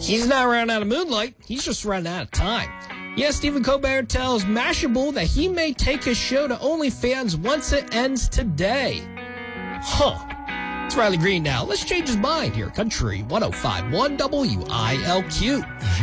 He's not running out of moonlight. He's just running out of time. Yes, Stephen Colbert tells Mashable that he may take his show to OnlyFans once it ends today. Huh. It's Riley Green now. Let's change his mind here. Country 105.1 WILQ.